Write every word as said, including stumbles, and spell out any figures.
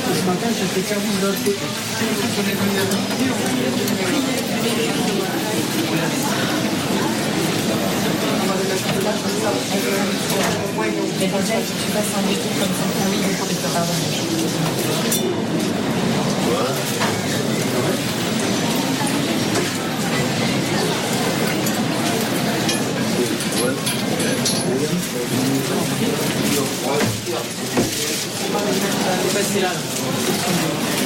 Ce matin, j'ai fait service de l'autre côté. Mais peut-être que tu passes un week-end comme ça, ah oui, je te pardon. C'est là.